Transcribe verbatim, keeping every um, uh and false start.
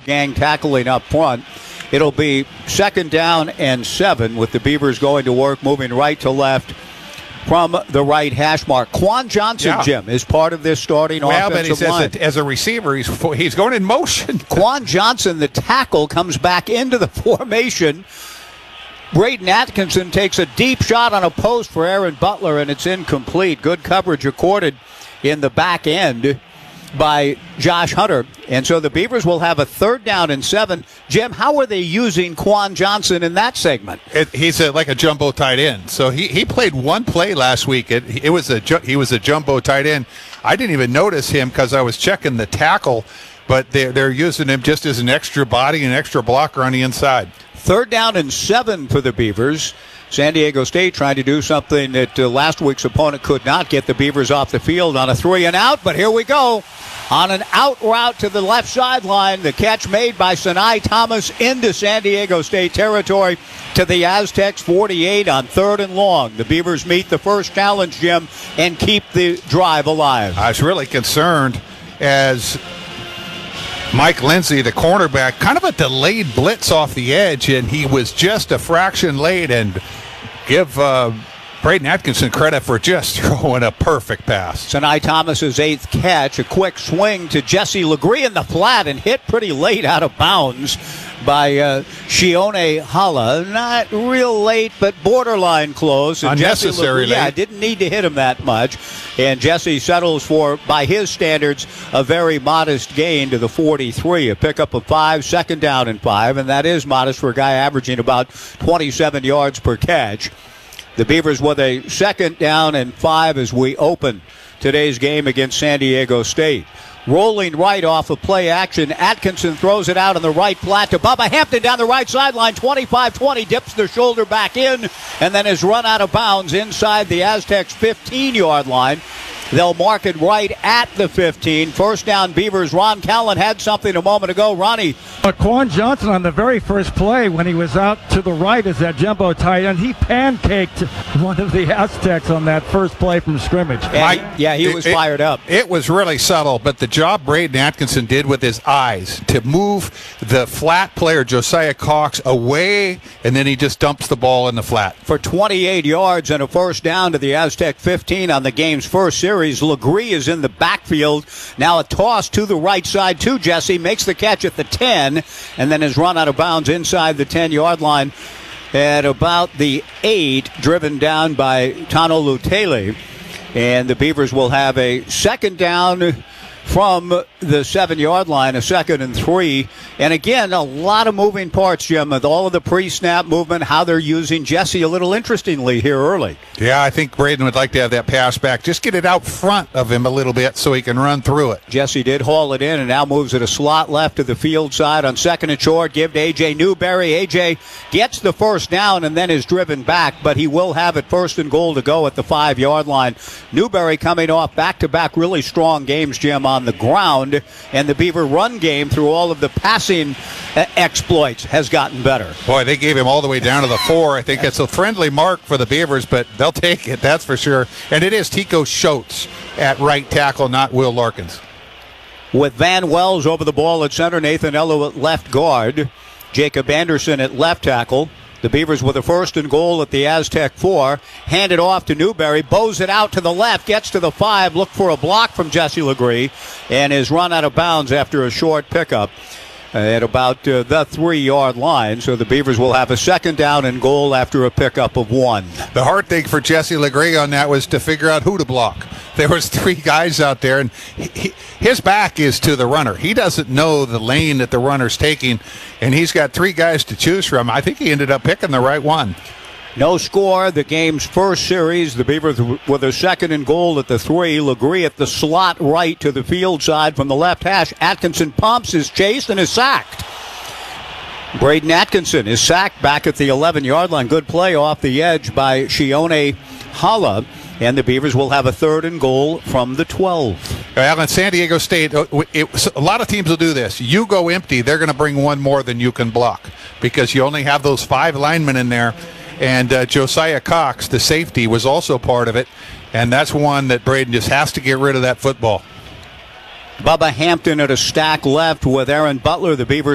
gang tackling up front. It'll be second down and seven with the Beavers going to work, moving right to left from the right hash mark. Quan Johnson, yeah. Jim, is part of this starting well, offensive but line. As a, as a receiver, he's he's going in motion. Quan Johnson, the tackle, comes back into the formation. Braden Atkinson takes a deep shot on a post for Aaron Butler, and it's incomplete. Good coverage accorded in the back end by Josh Hunter. And so the Beavers will have a third down and seven. Jim, how are they using Quan Johnson in that segment? It, he's a, like a jumbo tight end. So he, he played one play last week. It, it was a he was a jumbo tight end. I didn't even notice him because I was checking the tackle, but they're, they're using him just as an extra body, an extra blocker on the inside. Third down and seven for the Beavers. San Diego State trying to do something that uh, last week's opponent could not, get the Beavers off the field on a three and out. But here we go. On an out route to the left sideline, the catch made by Sinai Thomas into San Diego State territory to the Aztecs forty-eight on third and long. The Beavers meet the first challenge, Jim, and keep the drive alive. I was really concerned as Mike Lindsay, the cornerback, kind of a delayed blitz off the edge, and he was just a fraction late. And give uh, Braden Atkinson credit for just throwing a perfect pass. Sinai Thomas's eighth catch, a quick swing to Jesse Legree in the flat and hit pretty late out of bounds by uh, Shione Hala. Not real late, but borderline close. And Unnecessary Jesse Legree, yeah, didn't need to hit him that much. And Jesse settles for, by his standards, a very modest gain to the forty-three. A pickup of five, second down and five, and that is modest for a guy averaging about twenty-seven yards per catch. The Beavers with a second down and five as we open today's game against San Diego State. Rolling right off of play action, Atkinson throws it out on the right flat to Bubba Hampton down the right sideline, twenty-five twenty, dips the shoulder back in, and then is run out of bounds inside the Aztecs' fifteen-yard line. They'll mark it right at the fifteen. First down, Beavers. Ron Callan had something a moment ago. Ronnie. But Quan Johnson on the very first play when he was out to the right as that jumbo tight end, he pancaked one of the Aztecs on that first play from scrimmage. Mike, yeah, he was it, fired up. It was really subtle, but the job Braden Atkinson did with his eyes to move the flat player, Josiah Cox, away, and then he just dumps the ball in the flat. For twenty-eight yards and a first down to the Aztec fifteen on the game's first series. Legree is in the backfield. Now a toss to the right side to Jesse. Makes the catch at the ten, and then is run out of bounds inside the ten-yard line at about the eight, driven down by Tano Lutele. And the Beavers will have a second down from the seven-yard line, a second and three. And again, a lot of moving parts, Jim, with all of the pre-snap movement, how they're using Jesse a little interestingly here early. Yeah, I think Braden would like to have that pass back. Just get it out front of him a little bit so he can run through it. Jesse did haul it in and now moves it a slot left to the field side on second and short. Give to A J Newberry. A J gets the first down and then is driven back, but he will have it first and goal to go at the five-yard line. Newberry coming off back-to-back really strong games, Jim, on the ground, and the Beaver run game through all of the passing uh, exploits has gotten better. Boy, they gave him all the way down to the four. I think that's a friendly mark for the Beavers, but they'll take it, that's for sure. And it is Tico Schultz at right tackle, not Will Larkins. With Van Wells over the ball at center, Nathan Ello at left guard, Jacob Anderson at left tackle. The Beavers with a first and goal at the Aztec four. Hand it off to Newberry. Bows it out to the left. Gets to the five. Look for a block from Jesse Legree. And is run out of bounds after a short pickup at about uh, the three-yard line. So the Beavers will have a second down and goal after a pickup of one. The hard thing for Jesse Legree on that was to figure out who to block. There was three guys out there, and he, he, his back is to the runner. He doesn't know the lane that the runner's taking, and he's got three guys to choose from. I think he ended up picking the right one. No score, the game's first series. The Beavers with a second and goal at the three. Legree at the slot right to the field side from the left hash. Atkinson pumps, is chased, and is sacked. Braden Atkinson is sacked back at the eleven-yard line. Good play off the edge by Shione Hala. And the Beavers will have a third and goal from the twelve. Well, in San Diego State, it, a lot of teams will do this. You go empty, they're going to bring one more than you can block because you only have those five linemen in there. And uh, Josiah Cox, the safety, was also part of it. And that's one that Braden just has to get rid of that football. Bubba Hampton at a stack left with Aaron Butler. The Beavers